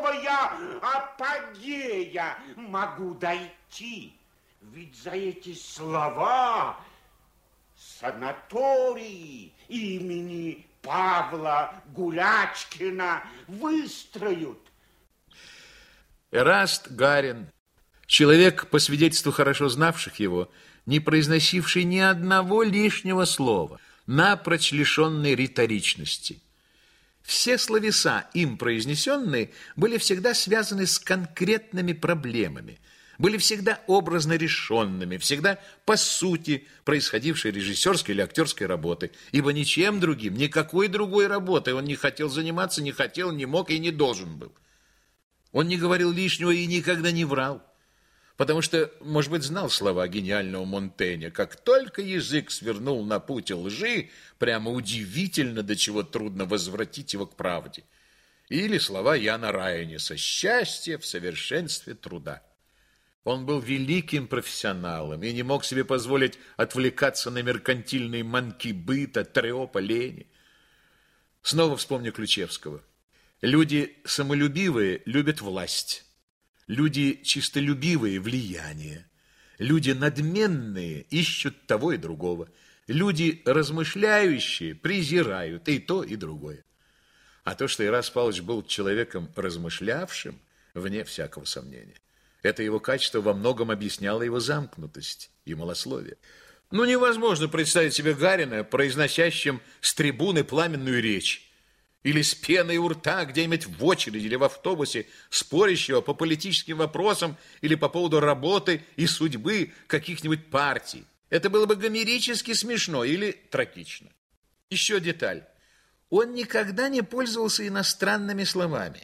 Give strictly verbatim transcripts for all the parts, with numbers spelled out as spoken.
такого апогея могу дойти. Ведь за эти слова санатории имени Павла Гулячкина выстроят. Эраст Гарин, человек, по свидетельству хорошо знавших его, не произносивший ни одного лишнего слова, напрочь лишенный риторичности. Все словеса, им произнесенные, были всегда связаны с конкретными проблемами, были всегда образно решенными, всегда по сути происходившей режиссерской или актерской работы, ибо ничем другим, никакой другой работой он не хотел заниматься, не хотел, не мог и не должен был. Он не говорил лишнего и никогда не врал, потому что, может быть, знал слова гениального Монтэня: как только язык свернул на путь лжи, прямо удивительно, до чего трудно возвратить его к правде. Или слова Яна Райниса: счастье в совершенстве труда. Он был великим профессионалом и не мог себе позволить отвлекаться на меркантильные манки быта, трёпа, лени. Снова вспомню Ключевского. Люди самолюбивые любят власть. Люди чистолюбивые – влияние. Люди надменные ищут того и другого. Люди размышляющие презирают и то, и другое. А то, что Эраст Павлович был человеком размышлявшим, вне всякого сомнения. Это его качество во многом объясняло его замкнутость и малословие. Ну, невозможно представить себе Гарина, произносящим с трибуны пламенную речь, или с пеной у рта где-нибудь в очереди или в автобусе, спорящего по политическим вопросам или по поводу работы и судьбы каких-нибудь партий. Это было бы гомерически смешно или трагично. Еще деталь. Он никогда не пользовался иностранными словами.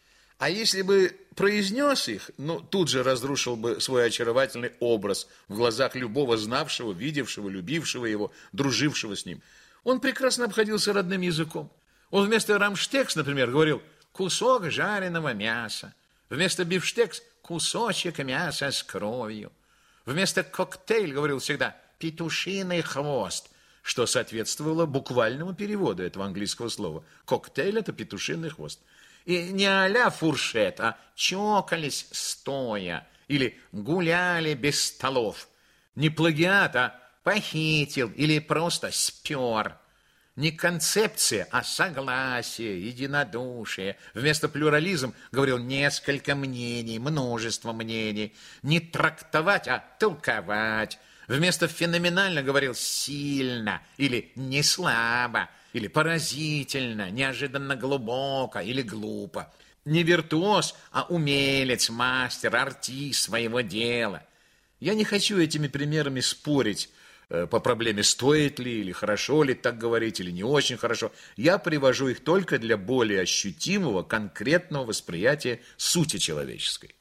А если бы произнес их, ну, тут же разрушил бы свой очаровательный образ в глазах любого знавшего, видевшего, любившего его, дружившего с ним. Он прекрасно обходился родным языком. Он вместо рамштекс, например, говорил «кусок жареного мяса». Вместо бифштекс «кусочек мяса с кровью». Вместо коктейль говорил всегда «петушиный хвост», что соответствовало буквальному переводу этого английского слова. Коктейль – это петушиный хвост. И не а-ля фуршет, а чокались стоя или гуляли без столов. Не плагиат, а похитил или просто спер. Не концепция, а согласие, единодушие. Вместо плюрализм говорил несколько мнений, множество мнений. Не трактовать, а толковать. Вместо феноменально говорил сильно или не слабо, или поразительно, неожиданно глубоко или глупо. Не виртуоз, а умелец, мастер, артист своего дела. Я не хочу этими примерами спорить э, по проблеме, стоит ли или хорошо ли так говорить, или не очень хорошо. Я привожу их только для более ощутимого, конкретного восприятия сути человеческой.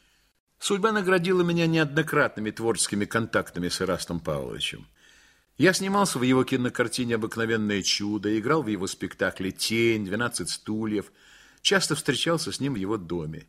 Судьба наградила меня неоднократными творческими контактами с Эрастом Павловичем. Я снимался в его кинокартине «Обыкновенное чудо», играл в его спектакле «Тень», «двенадцать стульев», часто встречался с ним в его доме.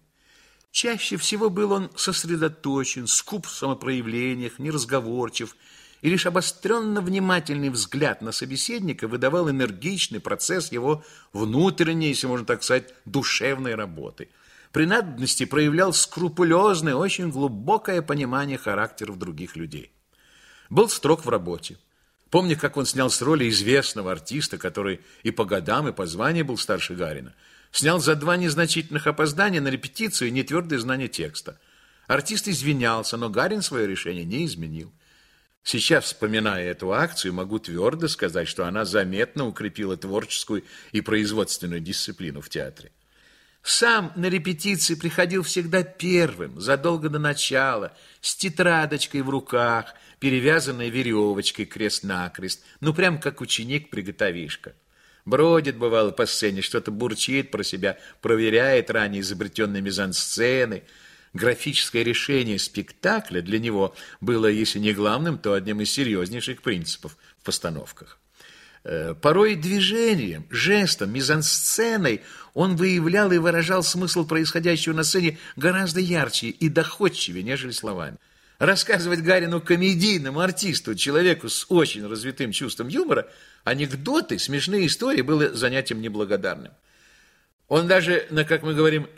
Чаще всего был он сосредоточен, скуп в самопроявлениях, неразговорчив, и лишь обостренно внимательный взгляд на собеседника выдавал энергичный процесс его внутренней, если можно так сказать, душевной работы. При надобности проявлял скрупулезное, очень глубокое понимание характеров других людей. Был строг в работе. Помню, как он снял с роли известного артиста, который и по годам, и по званию был старше Гарина. Снял за два незначительных опоздания на репетицию и нетвердое знание текста. Артист извинялся, но Гарин свое решение не изменил. Сейчас, вспоминая эту акцию, могу твердо сказать, что она заметно укрепила творческую и производственную дисциплину в театре. Сам на репетиции приходил всегда первым, задолго до начала, с тетрадочкой в руках, перевязанной веревочкой крест-накрест, ну, прям как ученик-приготовишка. Бродит, бывало, по сцене, что-то бурчит про себя, проверяет ранее изобретенные мизансцены. Графическое решение спектакля для него было, если не главным, то одним из серьезнейших принципов в постановках. Порой движением, жестом, мизансценой он выявлял и выражал смысл происходящего на сцене гораздо ярче и доходчивее, нежели словами. Рассказывать Гарину, комедийному артисту, человеку с очень развитым чувством юмора, анекдоты, смешные истории было занятием неблагодарным. Он даже, на, как мы говорим,